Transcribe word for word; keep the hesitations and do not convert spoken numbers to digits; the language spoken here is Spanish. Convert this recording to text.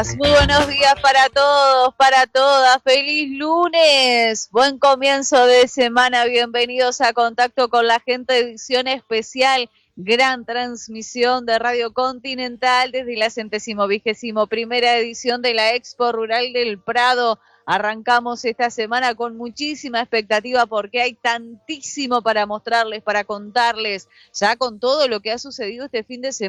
Muy buenos días para todos, para todas. Feliz lunes, buen comienzo de semana. Bienvenidos a Contacto con la Gente, edición especial, gran transmisión de Radio Continental desde la centésimo vigésimo primera edición de la Expo Rural del Prado. Arrancamos esta semana con muchísima expectativa porque hay tantísimo para mostrarles, para contarles, ya con todo lo que ha sucedido este fin de semana.